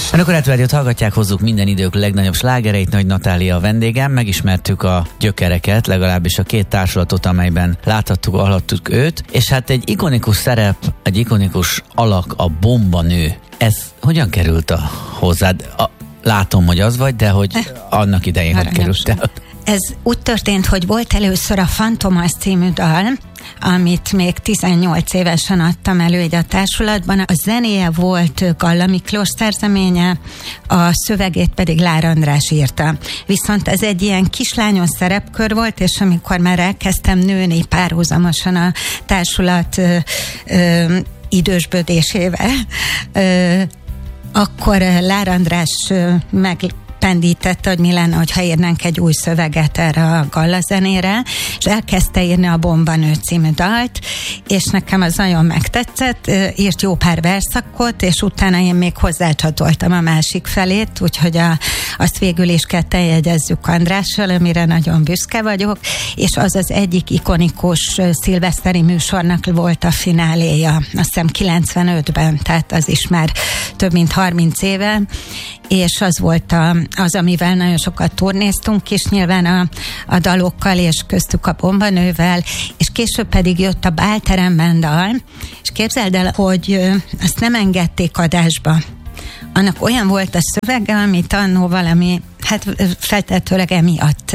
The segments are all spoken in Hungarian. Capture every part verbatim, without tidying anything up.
Önök a Retro-Rádiót hallgatják, hozzuk minden idők legnagyobb slágereit, Nagy Natália a vendégem. Megismertük a gyökereket, legalábbis a két társulatot, amelyben láthattuk, hallhattuk őt, és hát egy ikonikus szerep, egy ikonikus alak, a Bombanő. Ez hogyan került a hozzád? A, látom, hogy az vagy, de hogy annak idején hogy került el? Ez úgy történt, hogy volt először a Fantomas című dal, amit még tizennyolc évesen adtam elő egy a társulatban. A zenéje volt Galla Miklós szerzeménye, a szövegét pedig Lár András írta. Viszont ez egy ilyen kislányos szerepkör volt, és amikor már elkezdtem nőni párhuzamosan a társulat ö, ö, idősbödésével, ö, akkor Lár András ö, meg pendítette, hogy mi lenne, hogyha írnánk egy új szöveget erre a Galla zenére, és elkezdte írni a Bombanő című dalt, és nekem az nagyon megtetszett, írt jó pár verszakot, és utána én még hozzácsatoltam a másik felét, úgyhogy a, azt végül is ketten jegyezzük Andrással, amire nagyon büszke vagyok, és az az egyik ikonikus szilveszteri műsornak volt a fináléja, azt hiszem kilencvenötben, tehát az is már több mint harminc éve, és az volt a, az, amivel nagyon sokat turnéztunk is, nyilván a, a dalokkal, és köztük a Bombanővel, és később pedig jött a Bálteremben dal, és képzeld el, hogy azt nem engedték adásba. Annak olyan volt a szövege, amit annó valami, hát feltehetőleg emiatt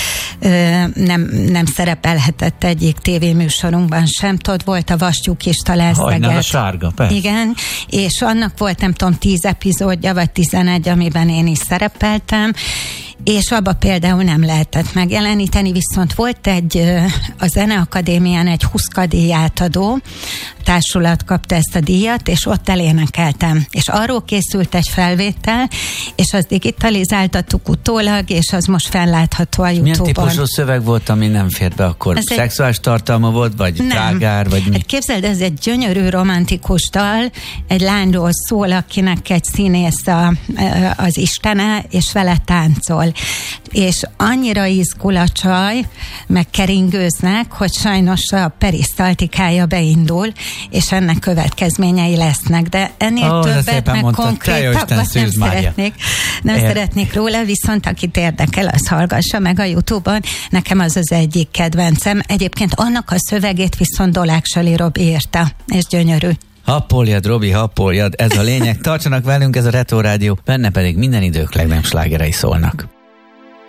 ö, nem, nem szerepelhetett egyik tévéműsorunkban sem. Tudod, volt a Vastyú Kis Találszeget. Hajnal a sárga, persze. Igen, és annak volt nem tudom tíz epizódja, vagy tizenegy, amiben én is szerepeltem, és abba például nem lehetett megjeleníteni, viszont volt egy, a Zeneakadémián egy Huszka díj átadó társulat kapta ezt a díjat, és ott elénekeltem. És arról készült egy felvétel, és azt digitalizáltattuk utólag, és az most fennlátható a YouTube-on. Milyen típusú szöveg volt, ami nem fért be akkor? Ez szexuális egy... tartalma volt, vagy nem. Trágár, vagy mi? Hát képzeld, ez egy gyönyörű romantikus dal, egy lányról szól, akinek egy színész a, az istene, és vele táncol. És annyira izgul a csaj, meg keringőznek, hogy sajnos a perisztaltikája beindul, és ennek következményei lesznek, de ennél oh, többet, meg konkrétabbat nem szeretnék, nem szeretnék róla, viszont akit érdekel, az hallgassa meg a YouTube-on. Nekem az az egyik kedvencem. Egyébként annak a szövegét viszont Dolák Sali Robi írta, és gyönyörű. Happoljad, Robi, happoljad, ez a lényeg. Tartsanak velünk, ez a Retro-Rádió, benne pedig minden idők legnagyobb slágerei szólnak.